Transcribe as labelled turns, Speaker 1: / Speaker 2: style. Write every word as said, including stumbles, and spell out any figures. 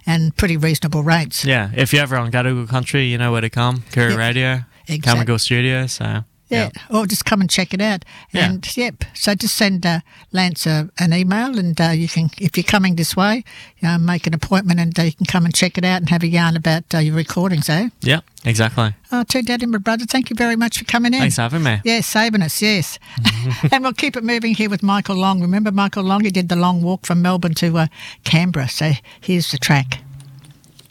Speaker 1: and pretty reasonable rates.
Speaker 2: Yeah, if you're ever on Gadigal country, you know where to come. Kura
Speaker 1: Yep.
Speaker 2: Radio,
Speaker 1: Exact-
Speaker 2: Camagal Studio, so...
Speaker 1: Yeah, or just come and check it out.
Speaker 2: Yeah.
Speaker 1: And, yep, so just send uh, Lance uh, an email and uh, you can, if you're coming this way, uh, make an appointment and uh, you can come and check it out and have a yarn about uh, your recordings, eh?
Speaker 2: Yeah, exactly.
Speaker 1: Oh, to Daddy, my brother, thank you very much for coming in.
Speaker 2: Thanks for having me.
Speaker 1: Yeah, saving us, yes. And we'll keep it moving here with Michael Long. Remember Michael Long? He did the long walk from Melbourne to uh, Canberra. So here's the track.